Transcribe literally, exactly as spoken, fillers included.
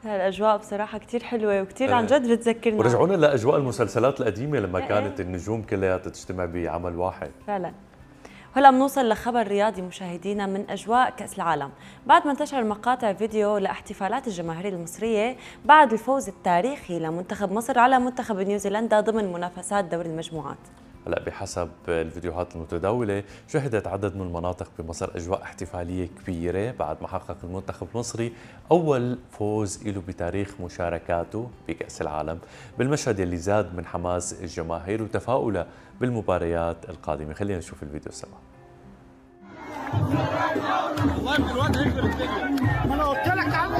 الأجواء بصراحة كتير حلوة وكتير عن جد بتذكرنا، ورجعونا لأجواء المسلسلات القديمة لما ايه كانت النجوم كلها تجتمع بعمل واحد فعلا. وهلا بنوصل لخبر رياضي مشاهدينا من اجواء كاس العالم، بعد ما انتشر مقاطع فيديو لاحتفالات الجماهير المصريه بعد الفوز التاريخي لمنتخب مصر على منتخب نيوزيلندا ضمن منافسات دوري المجموعات. هلا بحسب الفيديوهات المتداولة شهدت عدد من المناطق بمصر أجواء احتفالية كبيرة بعد ما حقق المنتخب المصري أول فوز له بتاريخ مشاركاته بكأس العالم، بالمشهد اللي زاد من حماس الجماهير وتفاؤلها بالمباريات القادمة. خلينا نشوف الفيديو سوا. والله من الواد هيقدر الدنيا، ما انا قلت لك